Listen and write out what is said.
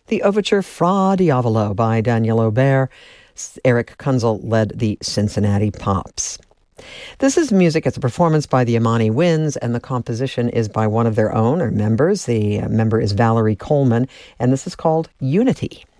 the overture Fra Diavolo by Daniel Aubert. Eric Kunzel led the Cincinnati Pops. This is music. It's a performance by the Imani Winds, and the composition is by one of their own, or members. The member is Valerie Coleman, and this is called Unity.